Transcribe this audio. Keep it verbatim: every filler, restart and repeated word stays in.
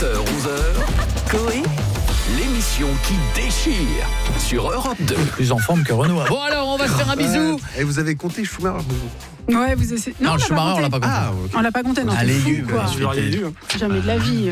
heures, onze heures, Coé, l'émission qui déchire sur Europe deux. Plus en forme que Renoir. Bon alors, on va se faire un bisou. Et vous avez compté Schumacher? Ouais, vous essayez. Non, on le l'a pas Schumacher, on compté. l'a pas compté. Ah, ok. On l'a pas compté, non. Ah, t'es les fou, légumes, quoi. celui-là, il y a eu, Jamais de la vie.